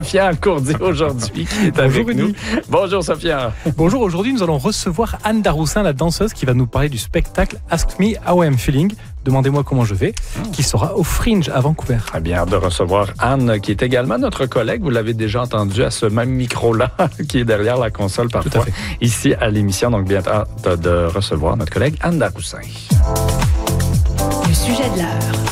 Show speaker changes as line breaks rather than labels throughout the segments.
Sophia Courdier aujourd'hui qui est avec nous. Bonjour Sophia.
Bonjour, aujourd'hui nous allons recevoir Anne Daroussin, la danseuse, qui va nous parler du spectacle Ask Me How I'm Feeling, Demandez-moi comment je vais, qui sera au Fringe à Vancouver.
Très bien hâte de recevoir Anne, qui est également notre collègue. Vous l'avez déjà entendu à ce même micro-là, qui est derrière la console parfois, ici à l'émission. Donc bien hâte de recevoir notre collègue Anne Daroussin.
Le sujet de l'heure.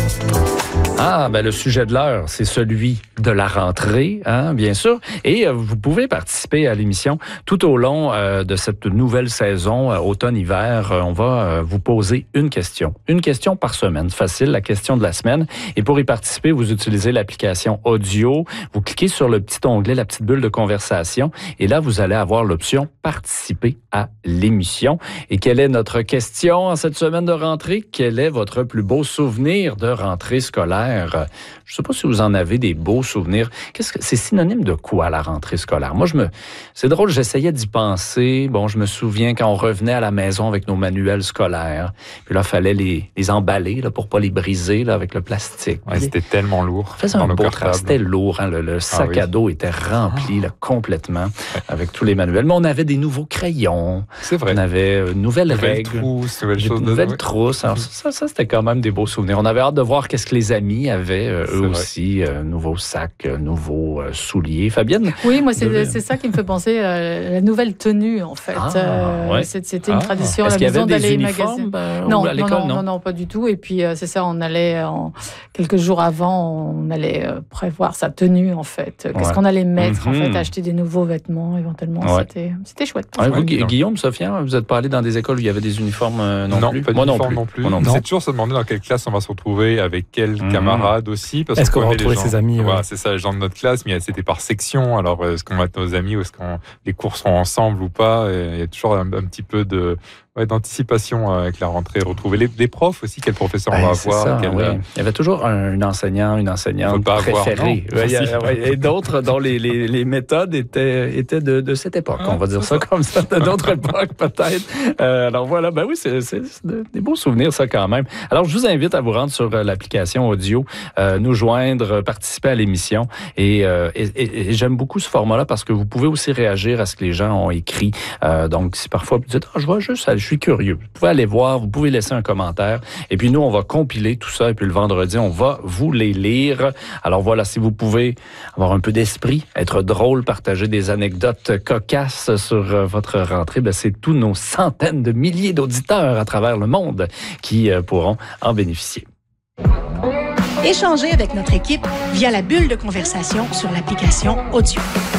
Le sujet de l'heure, c'est celui de la rentrée, bien sûr. Et vous pouvez participer à l'émission tout au long de cette nouvelle saison, automne-hiver. On va vous poser une question par semaine. Facile, la question de la semaine. Et pour y participer, vous utilisez l'application audio. Vous cliquez sur le petit onglet, la petite bulle de conversation. Et là, vous allez avoir l'option « Participer à l'émission ». Et quelle est notre question en cette semaine de rentrée? Quel est votre plus beau souvenir de rentrée scolaire? Je ne sais pas si vous en avez des beaux souvenirs. C'est synonyme de quoi, la rentrée scolaire? Moi, c'est drôle, j'essayais d'y penser. Bon, je me souviens quand on revenait à la maison avec nos manuels scolaires. Puis là, il fallait les emballer là, pour ne pas les briser là, avec le plastique.
Ouais, c'était tellement lourd.
Ça faisait un beau travail. C'était lourd. Le sac à dos était rempli là, complètement avec tous les manuels. Mais on avait des nouveaux crayons.
C'est vrai.
On avait nouvelles règles.
Nouvelles
trousses. Alors, ça, c'était quand même des beaux souvenirs. On avait hâte de voir qu'est-ce que les amis avaient, eux aussi, nouveaux sacs, nouveaux souliers. Fabienne?
Oui, moi, c'est ça qui me fait penser à la nouvelle tenue, en fait. C'était une tradition à la maison d'aller magasiner. Non, pas du tout. Et puis, c'est ça, on allait, quelques jours avant, on allait prévoir sa tenue, en fait. Qu'est-ce qu'on allait mettre, en fait, acheter des nouveaux vêtements, éventuellement. C'était chouette.
Vous, Guillaume, Sophia, vous êtes pas allé dans des écoles où il y avait des uniformes non plus?
Pas d'uniformes non plus. C'est toujours se demander dans quelle classe on va se retrouver, avec quel camarade aussi.
Est-ce qu'on va retrouver ses amis?
C'est ça, les gens de notre classe, mais c'était par section. Alors, est-ce qu'on va être nos amis ou est-ce que les cours seront ensemble ou pas? Il y a toujours un petit peu d'anticipation avec la rentrée. Retrouver les profs aussi, quel professeur on va avoir.
Il y avait toujours un enseignant, une enseignante préférée. Et d'autres dont les méthodes étaient de cette époque. On va dire ça comme ça, de d'autres époques peut-être. Alors voilà, c'est des beaux souvenirs ça quand même. Alors je vous invite à vous rendre sur l'application audio, nous joindre, participer à l'émission. Et j'aime beaucoup ce format-là parce que vous pouvez aussi réagir à ce que les gens ont écrit. Donc si parfois vous dites, je vois juste je suis curieux. Vous pouvez aller voir, vous pouvez laisser un commentaire. Et puis nous, on va compiler tout ça. Et puis le vendredi, on va vous les lire. Alors voilà, si vous pouvez avoir un peu d'esprit, être drôle, partager des anecdotes cocasses sur votre rentrée, c'est tous nos centaines de milliers d'auditeurs à travers le monde qui pourront en bénéficier.
Échangez avec notre équipe via la bulle de conversation sur l'application audio.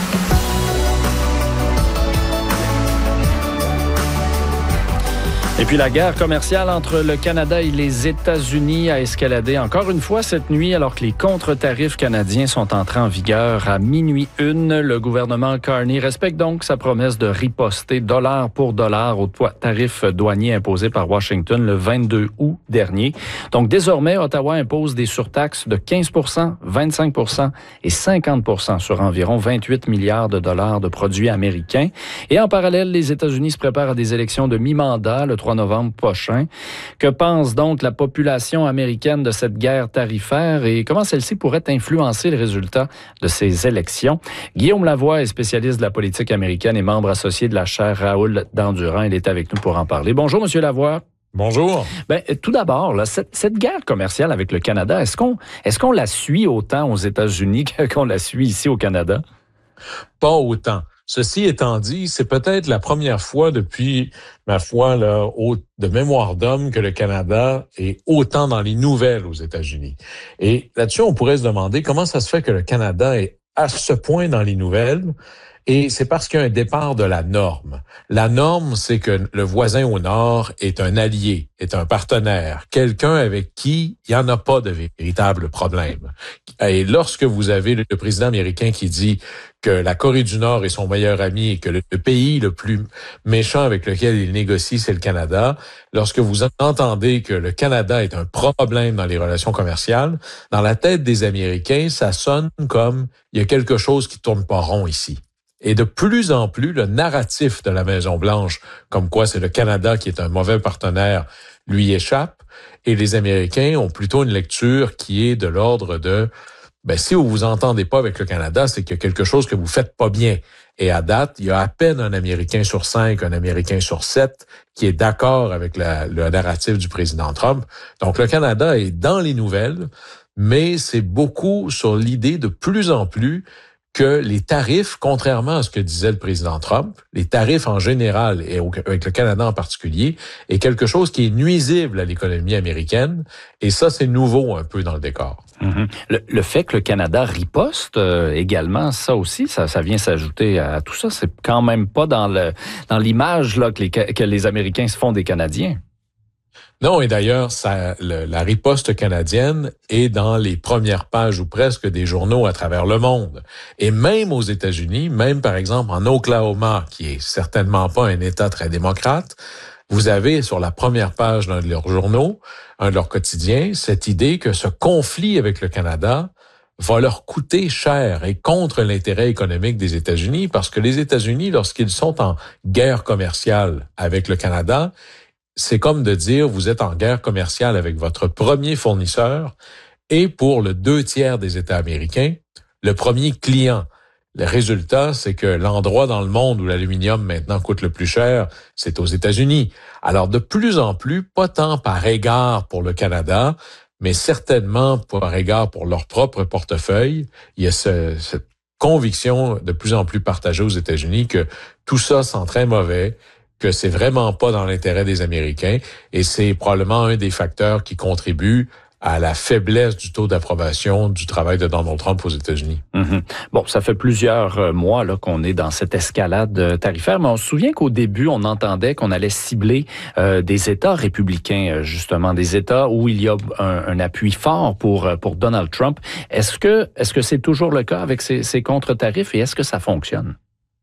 Et puis la guerre commerciale entre le Canada et les États-Unis a escaladé encore une fois cette nuit alors que les contre-tarifs canadiens sont entrés en vigueur à minuit 1. Le gouvernement Carney respecte donc sa promesse de riposter dollar pour dollar aux tarifs douaniers imposés par Washington le 22 août dernier. Donc désormais, Ottawa impose des surtaxes de 15 %, 25 % et 50 % sur environ 28 milliards de dollars de produits américains. Et en parallèle, les États-Unis se préparent à des élections de mi-mandat le 3 novembre prochain. Que pense donc la population américaine de cette guerre tarifaire et comment celle-ci pourrait influencer le résultat de ces élections? Guillaume Lavoie est spécialiste de la politique américaine et membre associé de la chaire Raoul Dandurand. Il est avec nous pour en parler. Bonjour, Monsieur Lavoie.
Bonjour.
Tout d'abord, là, cette guerre commerciale avec le Canada, est-ce qu'on la suit autant aux États-Unis qu'on la suit ici au Canada?
Pas autant. Ceci étant dit, c'est peut-être la première fois depuis, ma foi, de mémoire d'homme que le Canada est autant dans les nouvelles aux États-Unis. Et là-dessus, on pourrait se demander comment ça se fait que le Canada est à ce point dans les nouvelles. Et c'est parce qu'il y a un départ de la norme. La norme, c'est que le voisin au nord est un allié, est un partenaire, quelqu'un avec qui il n'y en a pas de véritable problème. Et lorsque vous avez le président américain qui dit que la Corée du Nord est son meilleur ami et que le pays le plus méchant avec lequel il négocie, c'est le Canada, lorsque vous entendez que le Canada est un problème dans les relations commerciales, dans la tête des Américains, ça sonne comme il y a quelque chose qui tourne pas rond ici. Et de plus en plus, le narratif de la Maison-Blanche, comme quoi c'est le Canada qui est un mauvais partenaire, lui échappe. Et les Américains ont plutôt une lecture qui est de l'ordre de Ben, si vous vous entendez pas avec le Canada, c'est qu'il y a quelque chose que vous faites pas bien. Et à date, il y a à peine un Américain sur 5, un Américain sur 7 qui est d'accord avec le narratif du président Trump. Donc, le Canada est dans les nouvelles, mais c'est beaucoup sur l'idée de plus en plus que les tarifs, contrairement à ce que disait le président Trump, les tarifs en général et avec le Canada en particulier, est quelque chose qui est nuisible à l'économie américaine. Et ça, c'est nouveau un peu dans le décor.
Mm-hmm. Le fait que le Canada riposte également, ça aussi, ça vient s'ajouter à tout ça. C'est quand même pas dans l'image là que les Américains se font des Canadiens.
Non, et d'ailleurs, la riposte canadienne est dans les premières pages ou presque des journaux à travers le monde. Et même aux États-Unis, même par exemple en Oklahoma, qui est certainement pas un État très démocrate, vous avez sur la première page d'un de leurs journaux, un de leurs quotidiens, cette idée que ce conflit avec le Canada va leur coûter cher et contre l'intérêt économique des États-Unis, parce que les États-Unis, lorsqu'ils sont en guerre commerciale avec le Canada, c'est comme de dire, vous êtes en guerre commerciale avec votre premier fournisseur et pour le 2/3 des États américains, le premier client. Le résultat, c'est que l'endroit dans le monde où l'aluminium maintenant coûte le plus cher, c'est aux États-Unis. Alors, de plus en plus, pas tant par égard pour le Canada, mais certainement par égard pour leur propre portefeuille, il y a cette conviction de plus en plus partagée aux États-Unis que tout ça sent très mauvais, que c'est vraiment pas dans l'intérêt des Américains, et c'est probablement un des facteurs qui contribue à la faiblesse du taux d'approbation du travail de Donald Trump aux États-Unis.
Mm-hmm. Bon, ça fait plusieurs mois là qu'on est dans cette escalade tarifaire, mais on se souvient qu'au début, on entendait qu'on allait cibler des États républicains, justement, des États où il y a un appui fort pour Donald Trump. Est-ce que c'est toujours le cas avec ces contre-tarifs et est-ce que ça fonctionne?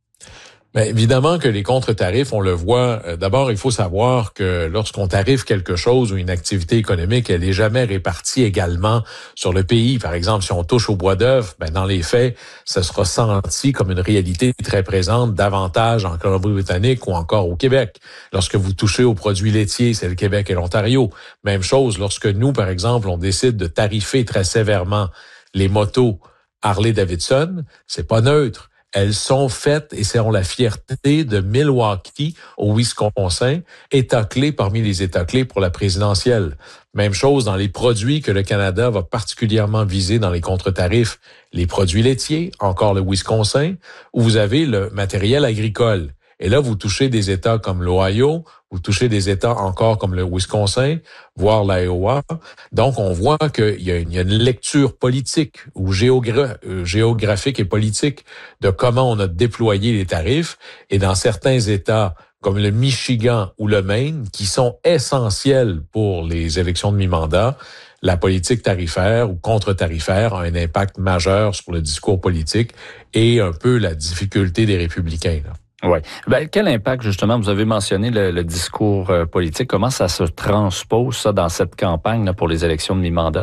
Bien, évidemment que les contre-tarifs, on le voit. D'abord, il faut savoir que lorsqu'on tarife quelque chose ou une activité économique, elle n'est jamais répartie également sur le pays. Par exemple, si on touche au bois d'œuvre, ben dans les faits, ça sera senti comme une réalité très présente davantage en Colombie-Britannique ou encore au Québec. Lorsque vous touchez aux produits laitiers, c'est le Québec et l'Ontario. Même chose lorsque nous, par exemple, on décide de tarifer très sévèrement les motos Harley-Davidson, c'est pas neutre. Elles sont faites et seront la fierté de Milwaukee au Wisconsin, État clé parmi les États clés pour la présidentielle. Même chose dans les produits que le Canada va particulièrement viser dans les contre-tarifs. Les produits laitiers, encore le Wisconsin, où vous avez le matériel agricole. Et là, vous touchez des États comme l'Ohio, vous touchez des États encore comme le Wisconsin, voire l'Iowa. Donc, on voit qu'il y a une lecture politique ou géographique et politique de comment on a déployé les tarifs. Et dans certains États comme le Michigan ou le Maine, qui sont essentiels pour les élections de mi-mandat, la politique tarifaire ou contre-tarifaire a un impact majeur sur le discours politique et un peu la difficulté des républicains, là.
Oui. Ben, quel impact, justement, vous avez mentionné le discours politique, comment ça se transpose, ça, dans cette campagne là, pour les élections de mi-mandat?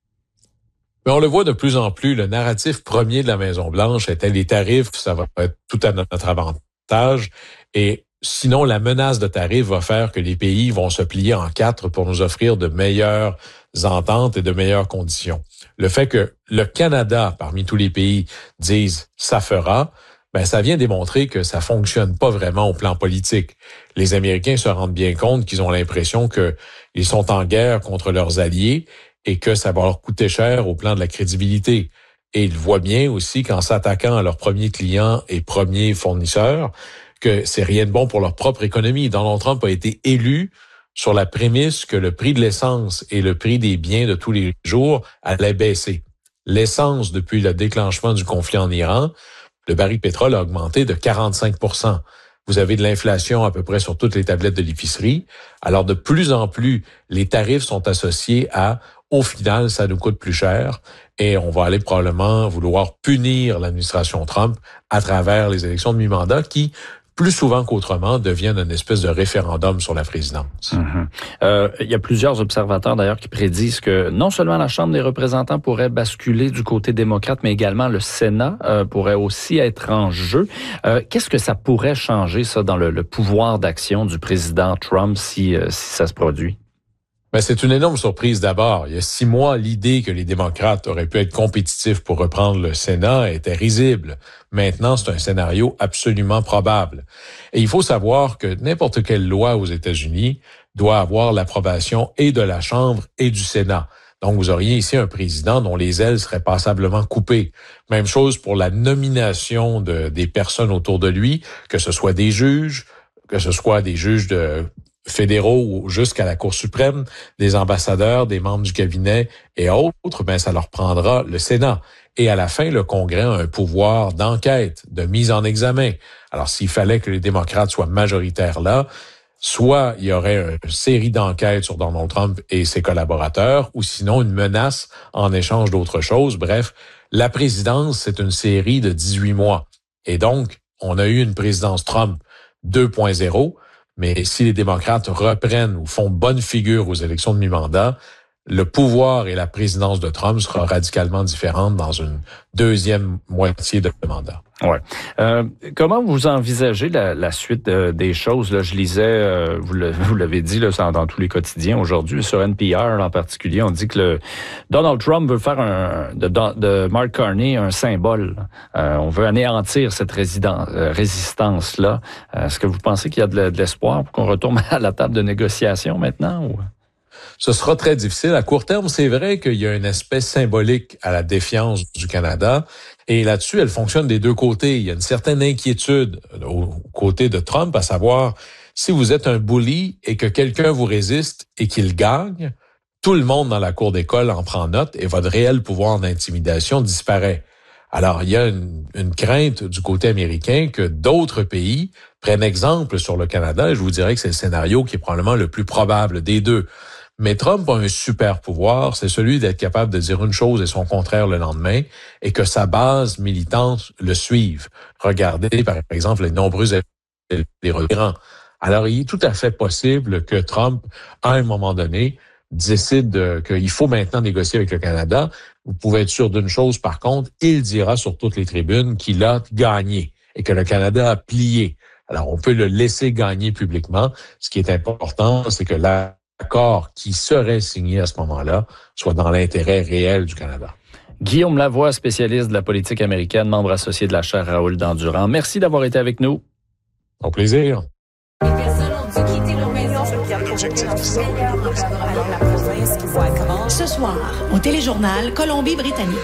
Mais on le voit de plus en plus, le narratif premier de la Maison-Blanche était les tarifs, ça va être tout à notre avantage, et sinon, la menace de tarifs va faire que les pays vont se plier en 4 pour nous offrir de meilleures ententes et de meilleures conditions. Le fait que le Canada, parmi tous les pays, dise « ça fera », ben ça vient démontrer que ça fonctionne pas vraiment au plan politique. Les Américains se rendent bien compte qu'ils ont l'impression qu'ils sont en guerre contre leurs alliés et que ça va leur coûter cher au plan de la crédibilité. Et ils voient bien aussi qu'en s'attaquant à leurs premiers clients et premiers fournisseurs, que c'est rien de bon pour leur propre économie. Donald Trump a été élu sur la prémisse que le prix de l'essence et le prix des biens de tous les jours allaient baisser. L'essence, depuis le déclenchement du conflit en Iran, le baril de pétrole a augmenté de 45%. Vous avez de l'inflation à peu près sur toutes les tablettes de l'épicerie. Alors, de plus en plus, les tarifs sont associés à, au final, ça nous coûte plus cher et on va aller probablement vouloir punir l'administration Trump à travers les élections de mi-mandat qui, plus souvent qu'autrement, deviennent une espèce de référendum sur la présidence.
Mm-hmm. Il y a plusieurs observateurs d'ailleurs qui prédisent que non seulement la Chambre des représentants pourrait basculer du côté démocrate, mais également le Sénat pourrait aussi être en jeu. Qu'est-ce que ça pourrait changer, ça, dans le pouvoir d'action du président Trump si ça se produit?
Ben, c'est une énorme surprise d'abord. Il y a 6 mois, l'idée que les démocrates auraient pu être compétitifs pour reprendre le Sénat était risible. Maintenant, c'est un scénario absolument probable. Et il faut savoir que n'importe quelle loi aux États-Unis doit avoir l'approbation et de la Chambre et du Sénat. Donc, vous auriez ici un président dont les ailes seraient passablement coupées. Même chose pour la nomination des personnes autour de lui, que ce soit des juges, fédéraux ou jusqu'à la Cour suprême, des ambassadeurs, des membres du cabinet et autres, ben ça leur prendra le Sénat. Et à la fin, le Congrès a un pouvoir d'enquête, de mise en examen. Alors, s'il fallait que les démocrates soient majoritaires là, soit il y aurait une série d'enquêtes sur Donald Trump et ses collaborateurs, ou sinon une menace en échange d'autres choses. Bref, la présidence, c'est une série de 18 mois. Et donc, on a eu une présidence Trump 2.0, mais si les démocrates reprennent ou font bonne figure aux élections de mi-mandat, le pouvoir et la présidence de Trump sera radicalement différente dans une deuxième moitié de mandat.
Ouais. Comment vous envisagez la suite des choses? Là, je lisais, vous l'avez dit là, dans tous les quotidiens aujourd'hui, sur NPR en particulier, on dit que Donald Trump veut faire de Mark Carney un symbole. On veut anéantir cette résistance-là. Est-ce que vous pensez qu'il y a de l'espoir pour qu'on retourne à la table de négociation maintenant? Ou?
Ce sera très difficile. À court terme, c'est vrai qu'il y a une aspect symbolique à la défiance du Canada. Et là-dessus, elle fonctionne des deux côtés. Il y a une certaine inquiétude au côté de Trump, à savoir, si vous êtes un bully et que quelqu'un vous résiste et qu'il gagne, tout le monde dans la cour d'école en prend note et votre réel pouvoir d'intimidation disparaît. Alors, il y a une crainte du côté américain que d'autres pays prennent exemple sur le Canada. Et je vous dirais que c'est le scénario qui est probablement le plus probable des deux. Mais Trump a un super pouvoir, c'est celui d'être capable de dire une chose et son contraire le lendemain, et que sa base militante le suive. Regardez, par exemple, les nombreux revirements. Alors, il est tout à fait possible que Trump, à un moment donné, décide qu'il faut maintenant négocier avec le Canada. Vous pouvez être sûr d'une chose, par contre, il dira sur toutes les tribunes qu'il a gagné et que le Canada a plié. Alors, on peut le laisser gagner publiquement. Ce qui est important, c'est que l'accord qui serait signé à ce moment-là soit dans l'intérêt réel du Canada.
Guillaume Lavoie, spécialiste de la politique américaine, membre associé de la chaire Raoul Dandurand. Merci d'avoir été avec nous.
Au plaisir.
Ce soir, au Téléjournal Colombie-Britannique.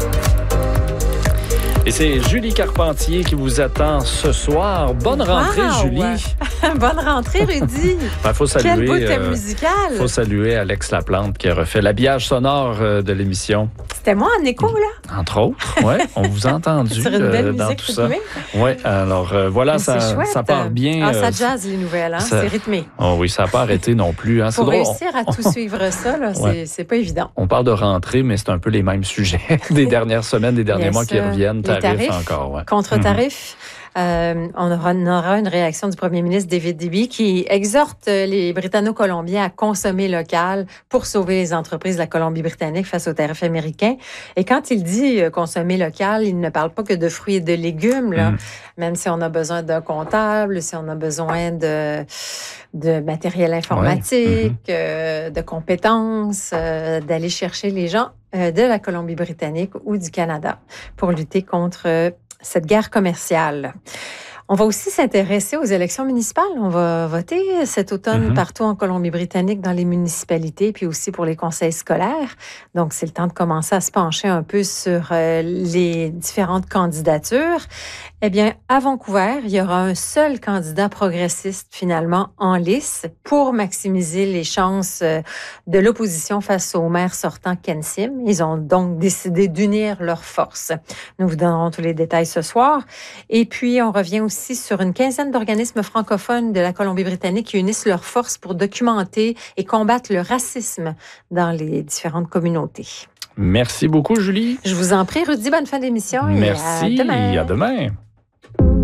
Et c'est Julie Carpentier qui vous attend ce soir. Bonne rentrée, Julie.
Bonne rentrée, Rudy.
Faut saluer,
quel beau thème musical.
Faut saluer Alex Laplante qui a refait l'habillage sonore de l'émission.
C'était moi en écho, là?
Entre autres, oui. On vous a entendu dans tout ça. Oui, alors voilà, ça part bien.
Ça jazz les nouvelles, hein? C'est rythmé.
Oh oui, ça n'a pas arrêté non plus. Hein?
Pour réussir à tout suivre ça, là, c'est pas évident.
On parle de rentrée, mais c'est un peu les mêmes sujets des dernières semaines, des derniers mois qui reviennent. Tarifs encore, ouais.
Contre-tarifs. On aura une réaction du premier ministre David Eby qui exhorte les Britanno-Colombiens à consommer local pour sauver les entreprises de la Colombie-Britannique face aux tarifs américains. Et quand il dit consommer local, il ne parle pas que de fruits et de légumes, là. Même si on a besoin d'un comptable, si on a besoin de matériel informatique, de compétences, d'aller chercher les gens de la Colombie-Britannique ou du Canada pour lutter contre cette guerre commerciale. On va aussi s'intéresser aux élections municipales. On va voter cet automne partout en Colombie-Britannique dans les municipalités, puis aussi pour les conseils scolaires. Donc, c'est le temps de commencer à se pencher un peu sur les différentes candidatures. Eh bien, à Vancouver, il y aura un seul candidat progressiste finalement en lice pour maximiser les chances de l'opposition face au maire sortant Ken Sim. Ils ont donc décidé d'unir leurs forces. Nous vous donnerons tous les détails ce soir. Et puis, on revient aussi sur une quinzaine d'organismes francophones de la Colombie-Britannique qui unissent leurs forces pour documenter et combattre le racisme dans les différentes communautés.
Merci beaucoup, Julie.
Je vous en prie, Rudy. Bonne fin d'émission.
Merci.
Et à demain.
À demain.